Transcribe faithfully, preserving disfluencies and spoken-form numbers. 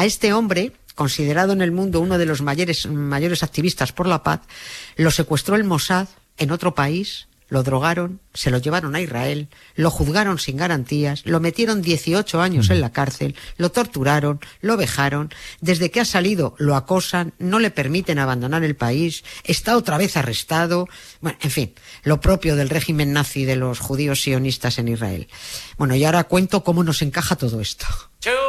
A este hombre, considerado en el mundo uno de los mayores, mayores activistas por la paz, lo secuestró el Mossad en otro país, lo drogaron, se lo llevaron a Israel, lo juzgaron sin garantías, lo metieron dieciocho años en la cárcel, lo torturaron, lo vejaron, desde que ha salido lo acosan, no le permiten abandonar el país, está otra vez arrestado, bueno, en fin, lo propio del régimen nazi de los judíos sionistas en Israel. Bueno, y ahora cuento cómo nos encaja todo esto.